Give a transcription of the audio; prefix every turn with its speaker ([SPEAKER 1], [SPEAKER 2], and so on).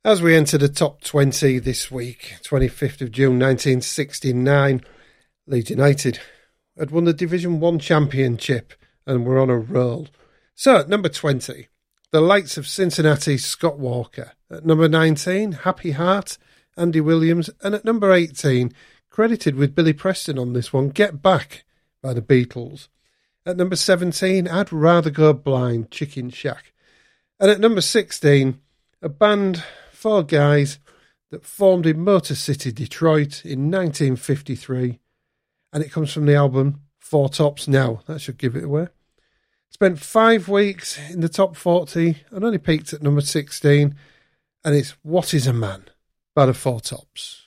[SPEAKER 1] As we enter the top 20 this week, 25th of June 1969, Leeds United had won the Division 1 Championship and were on a roll. So at number 20, the likes of Cincinnati's Scott Walker. At number 19, Happy Heart, Andy Williams. And at number 18, credited with Billy Preston on this one, Get Back by the Beatles. At number 17, I'd Rather Go Blind, Chicken Shack. And at number 16, a band, four guys, that formed in Motor City, Detroit in 1953. And it comes from the album Four Tops Now. That should give it away. Spent 5 weeks in the top 40 and only peaked at number 16. And it's What Is a Man by the Four Tops.